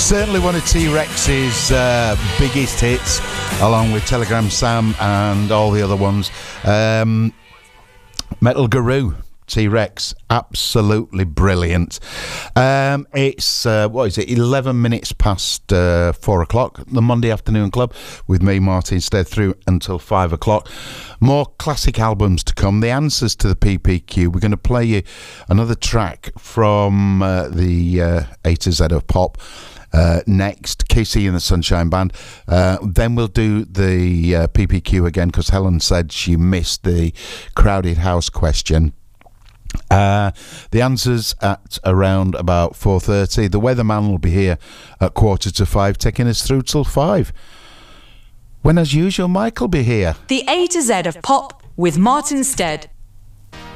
Certainly one of T-Rex's biggest hits, along with Telegram Sam and all the other ones. Metal Guru, T-Rex, absolutely brilliant. It's 11 minutes past 4 o'clock, the Monday Afternoon Club, with me, Martin Stead, through until 5 o'clock. More classic albums to come, the answers to the PPQ. We're going to play you another track from the A to Z of Pop. Next, KC and the Sunshine Band. Then we'll do the PPQ again, because Helen said she missed the Crowded House question. The answers at around about 4:30. The weatherman will be here at 4:45, taking us through till 5. When, as usual, Mike will be here. The A to Z of Pop with Martin Stead.